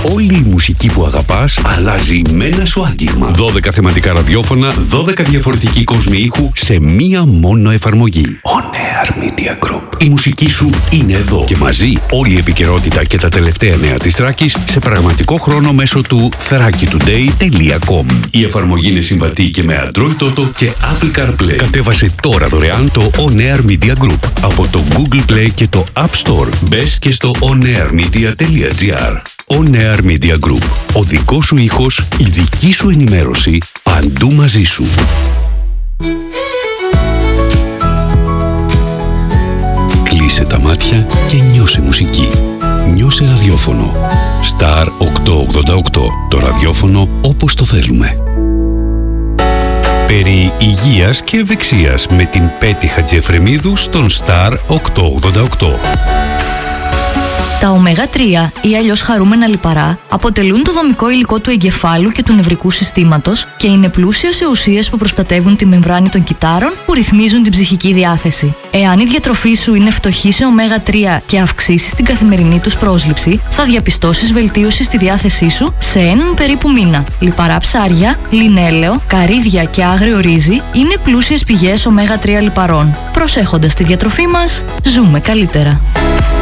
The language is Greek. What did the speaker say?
Όλη η μουσική που αγαπάς αλλάζει με ένα σου άγγιγμα. 12 θεματικά ραδιόφωνα, 12 διαφορετικοί κόσμοι ήχου σε μία μόνο εφαρμογή. On Air Media Group. Η μουσική σου είναι εδώ και μαζί όλη η επικαιρότητα και τα τελευταία νέα της Θράκης σε πραγματικό χρόνο μέσω του thrakitoday.com. Η εφαρμογή είναι συμβατή και με Android Auto και Apple CarPlay. Κατέβασε τώρα δωρεάν το On Air Media Group από το Google Play και το App Store. Μπες και στο onairmedia.gr. On Air Media Group. Ο δικός σου ήχος, η δική σου ενημέρωση, παντού μαζί σου. Κλείσε τα μάτια και νιώσε μουσική. Νιώσε ραδιόφωνο. Star 888. Το ραδιόφωνο όπως το θέλουμε. Περί υγείας και ευεξίας με την Πέτη Χατζιεφρεμίδου στον Star 888. Τα ω3 ή αλλιώς χαρούμενα λιπαρά αποτελούν το δομικό υλικό του εγκεφάλου και του νευρικού συστήματος και είναι πλούσια σε ουσίες που προστατεύουν τη μεμβράνη των κυττάρων που ρυθμίζουν την ψυχική διάθεση. Εάν η διατροφή σου είναι φτωχή σε ω3 και αυξήσεις την καθημερινή τους πρόσληψη, θα διαπιστώσεις βελτίωση στη διάθεσή σου σε έναν περίπου μήνα. Λιπαρά ψάρια, λινέλαιο, καρύδια και άγριο ρύζι είναι πλούσιες πηγές ω3 λιπαρών. Προσέχοντας τη διατροφή μας, ζούμε καλύτερα.